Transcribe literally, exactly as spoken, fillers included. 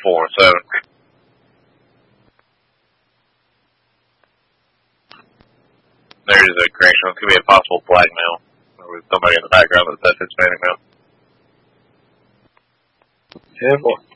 four seven. There's a correction. It could be a possible blackmail. Or with somebody in the background that says Hispanic now. ten four.